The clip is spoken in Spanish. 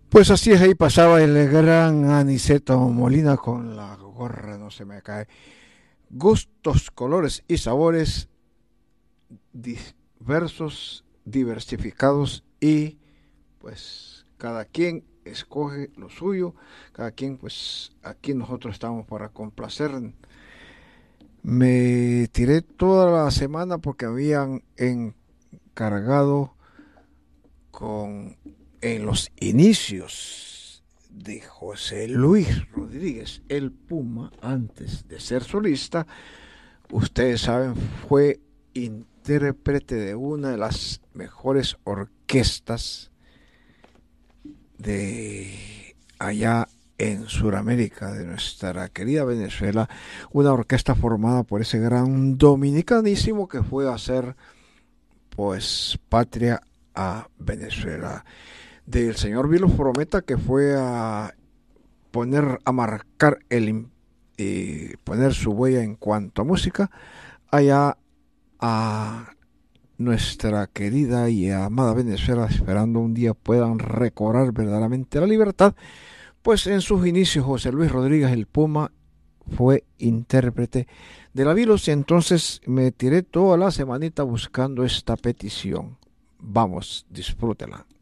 Pues así es, ahí pasaba el gran Aniceto Molina con la gorra, no se me cae. Gustos, colores y sabores diversos, diversificados y pues cada quien escoge lo suyo, cada quien pues aquí nosotros estamos para complacer. Me tiré toda la semana porque habían encargado con en los inicios de José Luis Rodríguez, el Puma, antes de ser solista, ustedes saben, fue intérprete de una de las mejores orquestas de allá en Sudamérica, de nuestra querida Venezuela, una orquesta formada por ese gran dominicanísimo que fue a hacer pues patria a Venezuela, del señor Vilo Prometa, que fue a poner, a marcar poner su huella en cuanto a música allá a nuestra querida y amada Venezuela, esperando un día puedan recobrar verdaderamente la libertad. Pues en sus inicios José Luis Rodríguez el Puma fue intérprete de la Vilos, y entonces me tiré toda la semanita buscando esta petición. Vamos, disfrútela.